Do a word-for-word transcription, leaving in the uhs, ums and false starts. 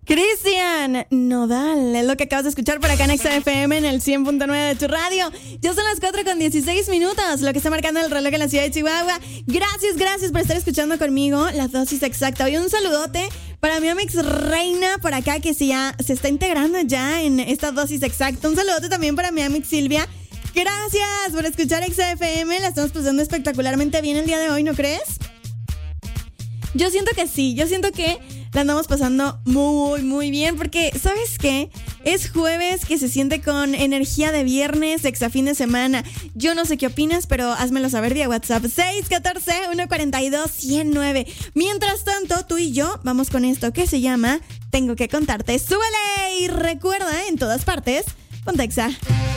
Cristian Nodal, es lo que acabas de escuchar por acá en Exa F M en el cien punto nueve de tu radio. Ya son las cuatro con dieciséis minutos, lo que está marcando el reloj en la ciudad de Chihuahua. Gracias, gracias por estar escuchando conmigo la dosis exacta. Hoy un saludote para mi Amix Reina por acá que se, ya, se está integrando ya en esta dosis exacta. Un saludote también para mi Amix Silvia. Gracias por escuchar Exa F M, la estamos pasando espectacularmente bien el día de hoy, ¿no crees? Yo siento que sí, yo siento que la andamos pasando muy, muy bien porque, ¿sabes qué? Es jueves que se siente con energía de viernes, exa fin de semana. Yo no sé qué opinas, pero házmelo saber vía WhatsApp seis uno cuatro, uno cuatro dos, uno cero nueve. Mientras tanto, tú y yo vamos con esto que se llama Tengo que contarte. ¡Súbele! Y recuerda, en todas partes, ponte Exa.